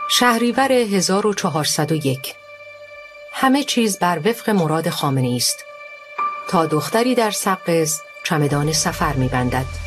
شهریور 1401. همه چیز بر وفق مراد خامنه‌ای است تا دختری در سقز چمدان سفر می‌بندد.